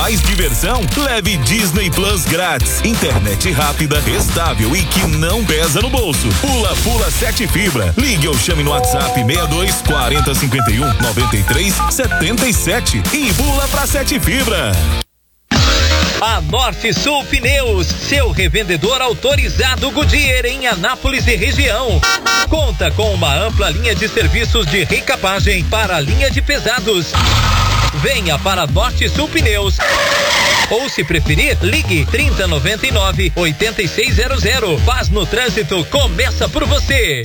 mais diversão? Leve Disney Plus grátis. Internet rápida, estável e que não pesa no bolso. Pula 7 Fibra. Ligue ou chame no WhatsApp 62 40 51 93 77 e pula pra 7 Fibra. A Norte Sul Pneus, seu revendedor autorizado Goodyear em Anápolis e região. Conta com uma ampla linha de serviços de recapagem para a linha de pesados. Venha para Norte Sul Pneus. Ou se preferir, ligue 3099-8600. Paz no trânsito começa por você.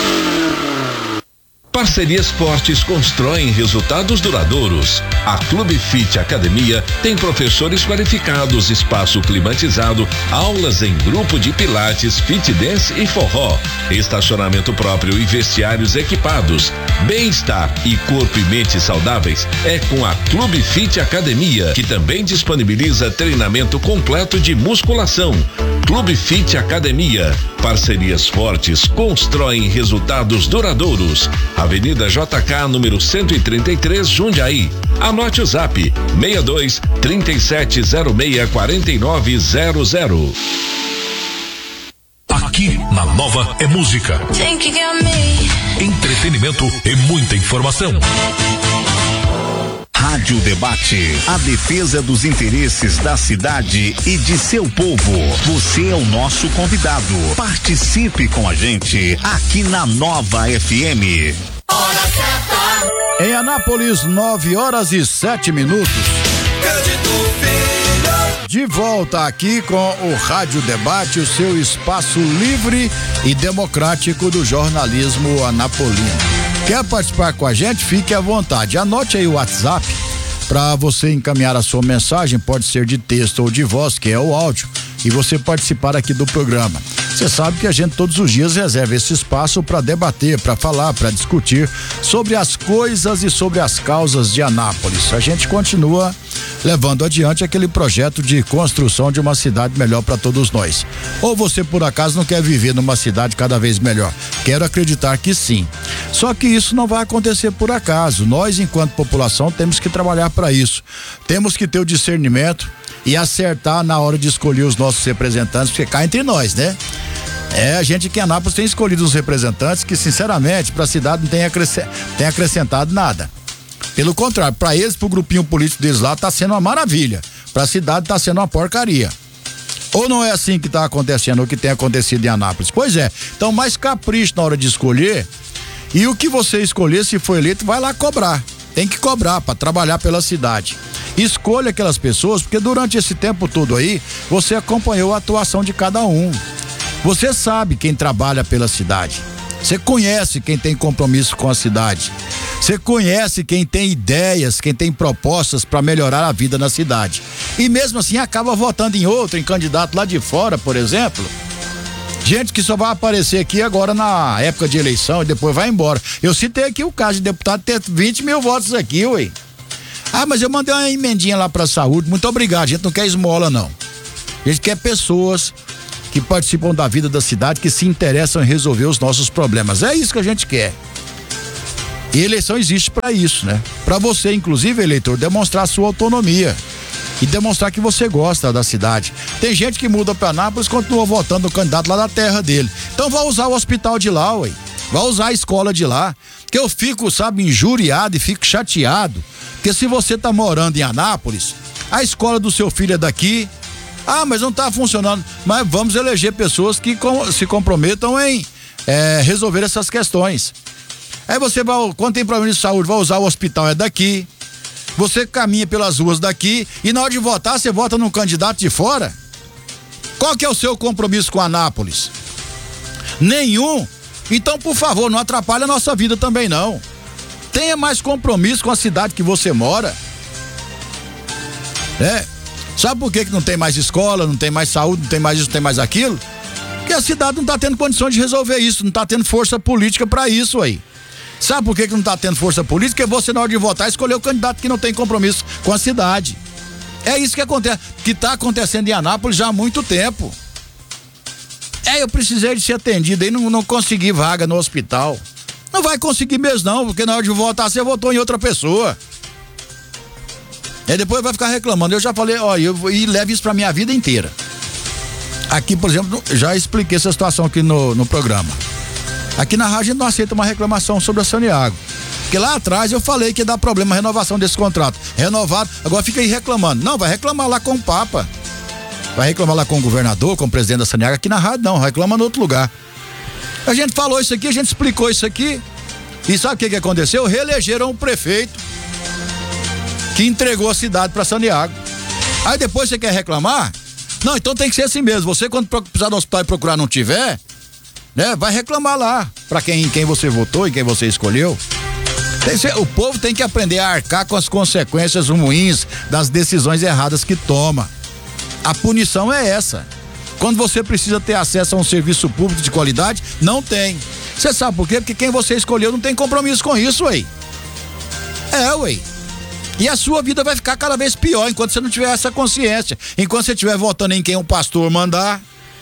Parcerias fortes constroem resultados duradouros. A Clube Fit Academia tem professores qualificados, espaço climatizado, aulas em grupo de pilates, fit dance e forró, estacionamento próprio e vestiários equipados. Bem-estar e corpo e mente saudáveis é com a Clube Fit Academia, que também disponibiliza treinamento completo de musculação. Clube Fit Academia. Parcerias fortes constroem resultados duradouros. Avenida JK, número 133, Jundiaí. Anote o zap: 62 3706 4900. Aqui na Nova é música, entretenimento e muita informação. Rádio Debate, a defesa dos interesses da cidade e de seu povo. Você é o nosso convidado. Participe com a gente aqui na Nova FM. Hora certa. Em Anápolis, 9h07. Cândido Filho. De volta aqui com o Rádio Debate, o seu espaço livre e democrático do jornalismo anapolino. Quer participar com a gente? Fique à vontade. Anote aí o WhatsApp para você encaminhar a sua mensagem, pode ser de texto ou de voz, que é o áudio, e você participar aqui do programa. Você sabe que a gente todos os dias reserva esse espaço para debater, para falar, para discutir sobre as coisas e sobre as causas de Anápolis. A gente continua levando adiante aquele projeto de construção de uma cidade melhor para todos nós. Ou você por acaso não quer viver numa cidade cada vez melhor? Quero acreditar que sim. Só que isso não vai acontecer por acaso. Nós, enquanto população, temos que trabalhar para isso. Temos que ter o discernimento e acertar na hora de escolher os nossos representantes, porque cá entre nós, né? A gente aqui em Anápolis tem escolhido os representantes que, sinceramente, para a cidade não tem acrescentado nada. Pelo contrário, para eles, pro grupinho político deles lá, tá sendo uma maravilha. Para a cidade tá sendo uma porcaria. Ou não é assim que tá acontecendo, o que tem acontecido em Anápolis? Pois é. Então, mais capricho na hora de escolher. E o que você escolher, se for eleito, vai lá cobrar. Tem que cobrar para trabalhar pela cidade. Escolha aquelas pessoas, porque durante esse tempo todo aí, você acompanhou a atuação de cada um. Você sabe quem trabalha pela cidade. Você conhece quem tem compromisso com a cidade. Você conhece quem tem ideias, quem tem propostas para melhorar a vida na cidade. E mesmo assim acaba votando em outro, em candidato lá de fora, por exemplo. Gente que só vai aparecer aqui agora na época de eleição e depois vai embora. Eu citei aqui o caso de deputado ter 20 mil votos aqui, ué. Ah, mas eu mandei uma emendinha lá pra saúde. Muito obrigado, a gente não quer esmola, não. A gente quer pessoas que participam da vida da cidade, que se interessam em resolver os nossos problemas. É isso que a gente quer. E eleição existe para isso, né? Para você, inclusive, eleitor, demonstrar a sua autonomia e demonstrar que você gosta da cidade. Tem gente que muda para Anápolis e continua votando no candidato lá da terra dele. Então vai usar o hospital de lá, ué. Vai usar a escola de lá. Que eu fico, sabe, injuriado e fico chateado. Porque se você tá morando em Anápolis, a escola do seu filho é daqui. Ah, mas não tá funcionando. Mas vamos eleger pessoas que se comprometam em resolver essas questões. Aí você vai, quando tem problema de saúde, vai usar o hospital, é daqui. Você caminha pelas ruas daqui e na hora de votar, você vota num candidato de fora? Qual que é o seu compromisso com Anápolis? Nenhum. Então, por favor, não atrapalhe a nossa vida também, não. Tenha mais compromisso com a cidade que você mora. Sabe por que não tem mais escola, não tem mais saúde, não tem mais isso, não tem mais aquilo? Porque a cidade não tá tendo condições de resolver isso, não tá tendo força política para isso aí. Sabe por que não tá tendo força política? Porque você, na hora de votar, escolheu o candidato que não tem compromisso com a cidade. É isso que acontece, que tá acontecendo em Anápolis já há muito tempo. Eu precisei de ser atendido aí, não consegui vaga no hospital. Não vai conseguir mesmo não, porque na hora de votar você votou em outra pessoa. E depois vai ficar reclamando. Eu já falei, ó, e leve isso pra minha vida inteira. Aqui, por exemplo, já expliquei essa situação aqui no programa. Aqui na rádio a gente não aceita uma reclamação sobre a Saniago. Porque lá atrás eu falei que ia dar problema a renovação desse contrato. Renovado, agora fica aí reclamando. Não, vai reclamar lá com o Papa. Vai reclamar lá com o governador, com o presidente da Saniago. Aqui na rádio não, reclama em outro lugar. A gente falou isso aqui, a gente explicou isso aqui. E sabe o que aconteceu? Reelegeram o prefeito que entregou a cidade para Saniago. Aí depois você quer reclamar? Não, então tem que ser assim mesmo. Você, quando precisar do hospital e procurar não tiver, né, vai reclamar lá para quem você votou e quem você escolheu. O povo tem que aprender a arcar com as consequências ruins das decisões erradas que toma. A punição é essa. Quando você precisa ter acesso a um serviço público de qualidade, não tem. Você sabe por quê? Porque quem você escolheu não tem compromisso com isso, ué. Ué. E a sua vida vai ficar cada vez pior enquanto você não tiver essa consciência. Enquanto você estiver votando em quem o pastor mandar.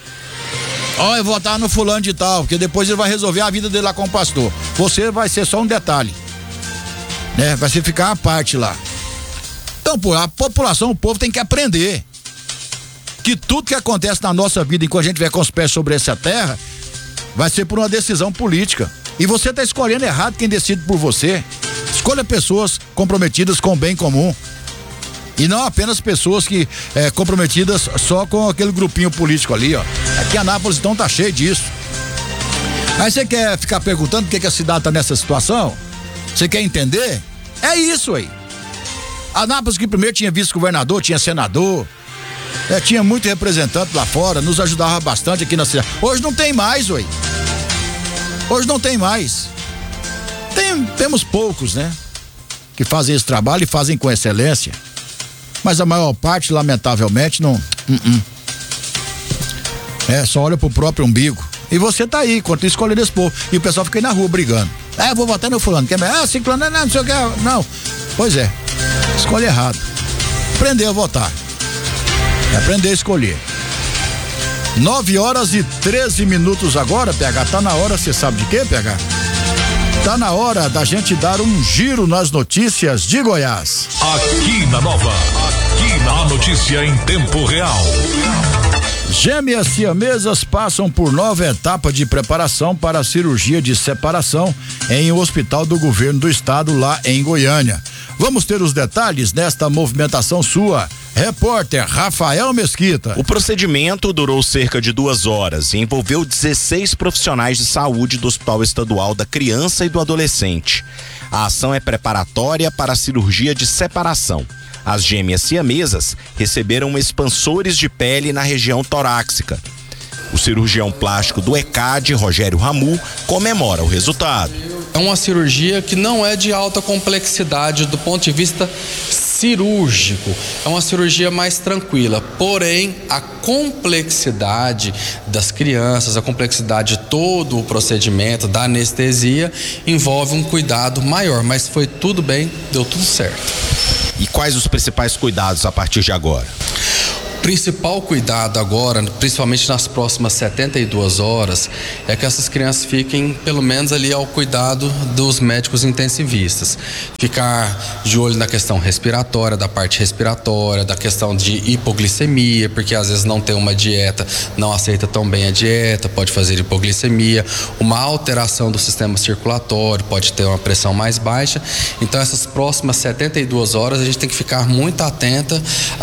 Eu votar no fulano de tal, porque depois ele vai resolver a vida dele lá com o pastor. Você vai ser só um detalhe. Né? Vai ser ficar à parte lá. Então, a população, o povo tem que aprender que tudo que acontece na nossa vida enquanto a gente estiver com os pés sobre essa terra vai ser por uma decisão política. E você está escolhendo errado quem decide por você. Escolha pessoas comprometidas com o bem comum. E não apenas pessoas que comprometidas só com aquele grupinho político ali, ó. Aqui Anápolis então tá cheio disso. Aí você quer ficar perguntando por que a cidade tá nessa situação? Você quer entender? É isso aí. Anápolis que primeiro tinha vice-governador, tinha senador, tinha muito representante lá fora, nos ajudava bastante aqui na cidade. Hoje não tem mais, ué. Hoje não tem mais. Temos poucos, né? Que fazem esse trabalho e fazem com excelência. Mas a maior parte, lamentavelmente, não. Só olha pro próprio umbigo. E você tá aí, enquanto escolhendo esse povo. E o pessoal fica aí na rua brigando. Eu vou votar no fulano. Ciclano, não sei o que. Não. Pois é. Escolhe errado. Aprender a votar. Aprender a escolher. 9h13 agora, PH. Tá na hora, você sabe de quê, PH? Tá na hora da gente dar um giro nas notícias de Goiás. Aqui na Nova. Aqui na notícia em tempo real. Gêmeas siamesas passam por nova etapa de preparação para a cirurgia de separação em um hospital do governo do estado lá em Goiânia. Vamos ter os detalhes nesta movimentação sua. Repórter Rafael Mesquita. O procedimento durou cerca de 2 horas e envolveu 16 profissionais de saúde do Hospital Estadual da Criança e do Adolescente. A ação é preparatória para a cirurgia de separação. As gêmeas siamesas receberam expansores de pele na região torácica. O cirurgião plástico do ECAD, Rogério Ramu, comemora o resultado. É uma cirurgia que não é de alta complexidade do ponto de vista cirúrgico. É uma cirurgia mais tranquila. Porém, a complexidade das crianças, a complexidade de todo o procedimento, da anestesia, envolve um cuidado maior. Mas foi tudo bem, deu tudo certo. E quais os principais cuidados a partir de agora? O principal cuidado agora, principalmente nas próximas 72 horas, é que essas crianças fiquem pelo menos ali ao cuidado dos médicos intensivistas. Ficar de olho na questão respiratória, da parte respiratória, da questão de hipoglicemia, porque às vezes não tem uma dieta, não aceita tão bem a dieta, pode fazer hipoglicemia, uma alteração do sistema circulatório, pode ter uma pressão mais baixa. Então essas próximas 72 horas a gente tem que ficar muito atenta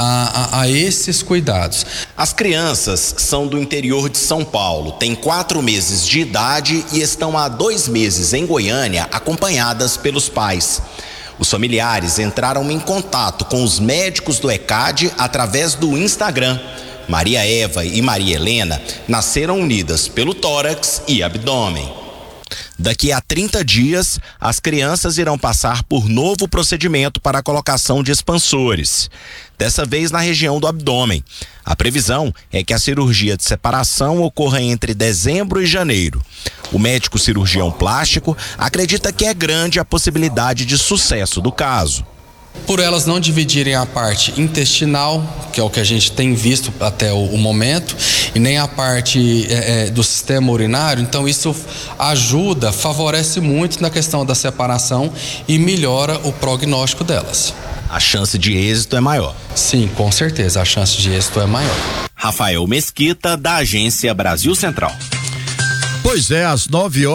a esses cuidados. As crianças são do interior de São Paulo, têm 4 meses de idade e estão há 2 meses em Goiânia, acompanhadas pelos pais. Os familiares entraram em contato com os médicos do ECAD através do Instagram. Maria Eva e Maria Helena nasceram unidas pelo tórax e abdômen. Daqui a 30 dias, as crianças irão passar por novo procedimento para a colocação de expansores, dessa vez na região do abdômen. A previsão é que a cirurgia de separação ocorra entre dezembro e janeiro. O médico cirurgião plástico acredita que é grande a possibilidade de sucesso do caso. Por elas não dividirem a parte intestinal, que é o que a gente tem visto até o momento, e nem a parte do sistema urinário, então isso ajuda, favorece muito na questão da separação e melhora o prognóstico delas. a chance de êxito é maior. Sim, com certeza, a chance de êxito é maior. Rafael Mesquita, da Agência Brasil Central. Pois é, às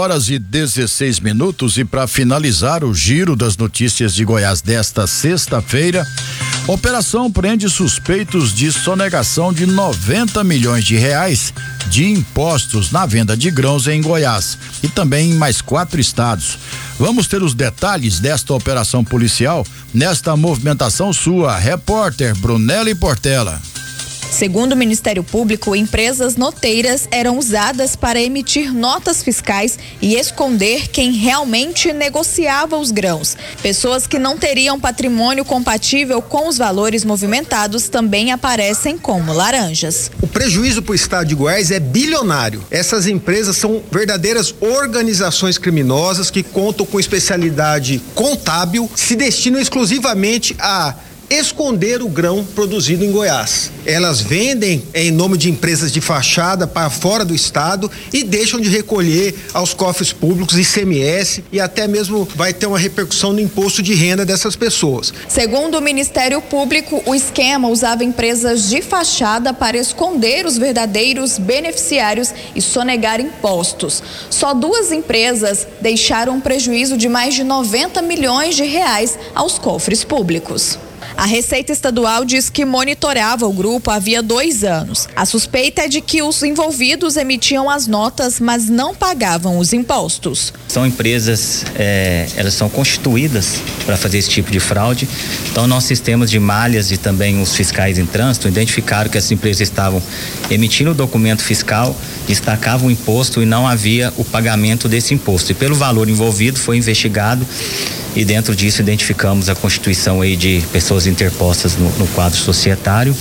9h16 e para finalizar o giro das notícias de Goiás desta sexta-feira, operação prende suspeitos de sonegação de 90 milhões de reais de impostos na venda de grãos em Goiás e também em mais 4 estados. Vamos ter os detalhes desta operação policial nesta movimentação sua, repórter Brunelli Portela. Segundo o Ministério Público, empresas noteiras eram usadas para emitir notas fiscais e esconder quem realmente negociava os grãos. Pessoas que não teriam patrimônio compatível com os valores movimentados também aparecem como laranjas. O prejuízo para o estado de Goiás é bilionário. Essas empresas são verdadeiras organizações criminosas que contam com especialidade contábil, se destinam exclusivamente a esconder o grão produzido em Goiás. Elas vendem em nome de empresas de fachada para fora do estado e deixam de recolher aos cofres públicos ICMS e até mesmo vai ter uma repercussão no imposto de renda dessas pessoas. Segundo o Ministério Público, o esquema usava empresas de fachada para esconder os verdadeiros beneficiários e sonegar impostos. Só 2 empresas deixaram um prejuízo de mais de 90 milhões de reais aos cofres públicos. A Receita Estadual diz que monitorava o grupo havia 2 anos. A suspeita é de que os envolvidos emitiam as notas, mas não pagavam os impostos. São empresas, elas são constituídas para fazer esse tipo de fraude. Então, nossos sistemas de malhas e também os fiscais em trânsito identificaram que essas empresas estavam emitindo o documento fiscal, destacavam o imposto e não havia o pagamento desse imposto. E pelo valor envolvido foi investigado e dentro disso identificamos a constituição aí de pessoas interpostas no quadro societário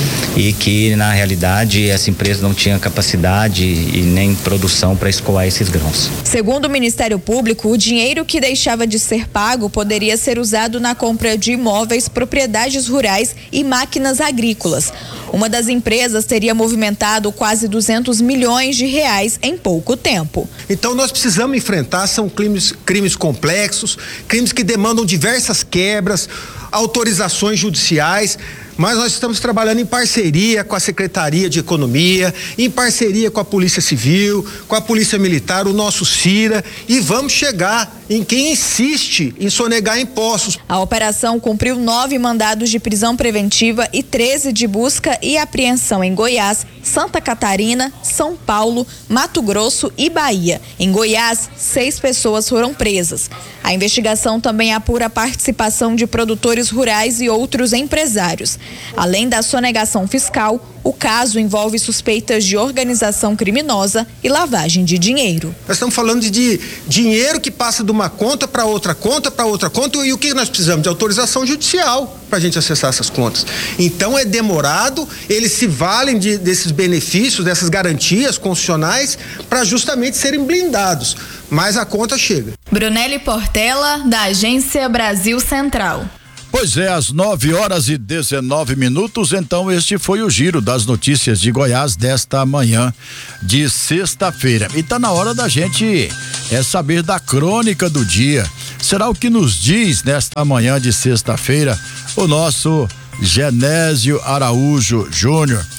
e que na realidade essa empresa não tinha capacidade e nem produção para escoar esses grãos. Segundo o Ministério Público, o dinheiro que deixava de ser pago poderia ser usado na compra de imóveis, propriedades rurais e máquinas agrícolas. Uma das empresas teria movimentado quase 200 milhões de reais em pouco tempo. Então nós precisamos enfrentar, são crimes complexos, crimes que demandam diversas quebras, autorizações judiciais, mas nós estamos trabalhando em parceria com a Secretaria de Economia, em parceria com a Polícia Civil, com a Polícia Militar, o nosso CIRA, e vamos chegar em quem insiste em sonegar impostos. A operação cumpriu 9 mandados de prisão preventiva e 13 de busca e apreensão em Goiás, Santa Catarina, São Paulo, Mato Grosso e Bahia. Em Goiás, 6 pessoas foram presas. A investigação também apura a participação de produtores rurais e outros empresários. Além da sonegação fiscal, o caso envolve suspeitas de organização criminosa e lavagem de dinheiro. Nós estamos falando de dinheiro que passa de uma conta para outra conta, e o que nós precisamos? De autorização judicial para a gente acessar essas contas. Então é demorado, eles se valem desses benefícios, dessas garantias constitucionais para justamente serem blindados, mas a conta chega. Brunelli Portela, da Agência Brasil Central. Pois é, às 9h19, então este foi o giro das notícias de Goiás desta manhã de sexta-feira. E tá na hora da gente saber da crônica do dia. Será o que nos diz nesta manhã de sexta-feira o nosso Genésio Araújo Júnior.